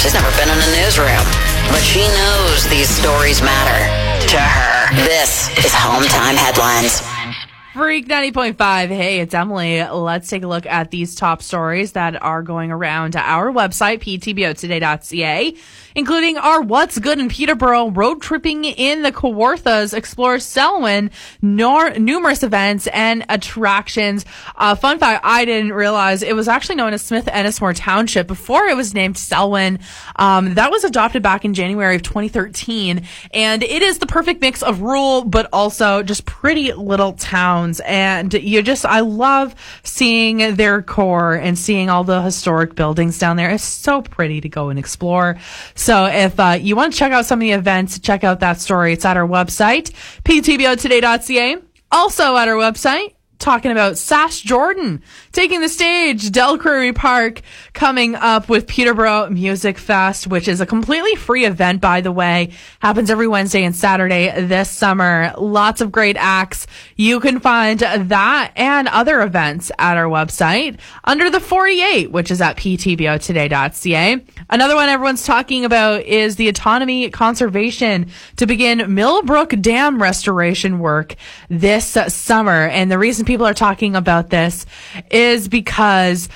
She's never been in a newsroom, but she knows these stories matter to her. This is Home Time Headlines. Freak 90.5. Hey, it's Emily. Let's take a look at these top stories that are going around our website, ptbotoday.ca, including our What's Good in Peterborough, road tripping in the Kawarthas, explore Selwyn, numerous events and attractions. Fun fact, I didn't realize it was actually known as Smith Ennismore Township before it was named Selwyn. That was adopted back in January of 2013, and it is the perfect mix of rural but also just pretty little towns. And I love seeing their core and seeing all the historic buildings down there. It's so pretty to go and explore. So if you want to check out some of the events, check out that story. It's at our website, ptbotoday.ca. Also at our website, talking about Sash Jordan taking the stage, Del Curry Park coming up with Peterborough Music Fest, which is a completely free event, by the way. Happens every Wednesday and Saturday this summer. Lots of great acts. You can find that and other events at our website under the 48, which is at ptbotoday.ca. Another one everyone's talking about is the Autonomy Conservation to begin Millbrook Dam restoration work this summer. And the reason people are talking about this is because